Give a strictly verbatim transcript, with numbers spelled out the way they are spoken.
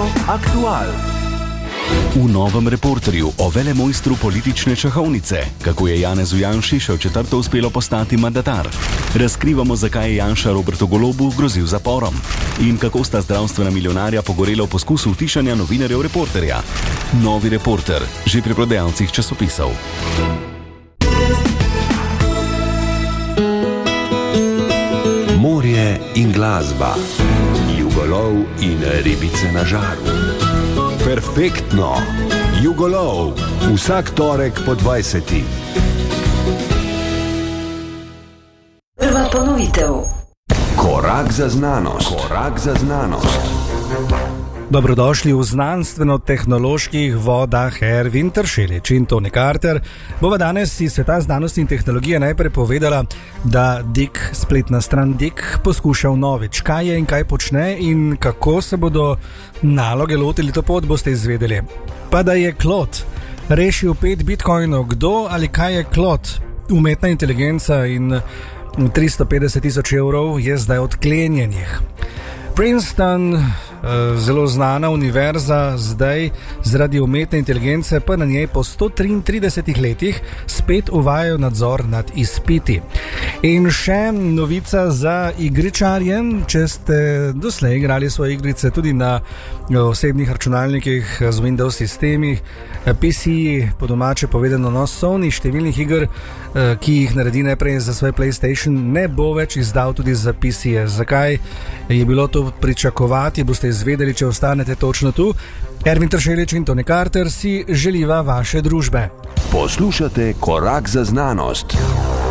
Radio Aktual. V novem reporterju o velemojstru politične šahovnice, kako je Janezu Janši še v četrto uspelo postati mandatar. Razkrivamo, zakaj je Janša Robertu Golobu grozil zaporom in kako sta zdravstvena milijonarja pogorela v poskusu utišanja novinarjev reporterja. Novi reporter, že pri prodajalcih časopisov. Morje in glasba, Jugolov in ribice na žaru. Perfektno! Jugolov, vsak torek po dvajseti. Prva ponovitev. Korak za znanost. Korak za znanost. Dobrodošli v znanstveno-tehnoloških vodah. Ervin Tršelič in Tony Carter bova danes iz sveta znanosti in tehnologije najprej povedala, da Dik, spletna stran Dik, poskuša vnovič, kaj je in kaj počne in kako se bodo naloge lotili, to pot boste izvedeli. Pa da je Klot rešil pet bitcoinov. Kdo ali kaj je Klot? Umetna inteligenca in tristo petdeset tisoč evrov je zdaj odklenjenih. Princeton, zelo znana univerza, zdaj zaradi umetne inteligence pa na njej po sto triintridesetih letih spet uvajajo nadzor nad izpiti. In še novica za igričarje, če ste doslej igrali svoje igrice tudi na osebnih računalnikih z Windows sistemih, P C, po domače povedano, no, Sony številnih iger, ki jih naredi najprej za svoj PlayStation, ne bo več izdal tudi za P C-je. Zakaj je bilo to pričakovati, boste izvedeli, če ostanete točno tu. Ervin Tršelič in Tony Carter si želiva vaše družbe. Poslušate Korak za znanost.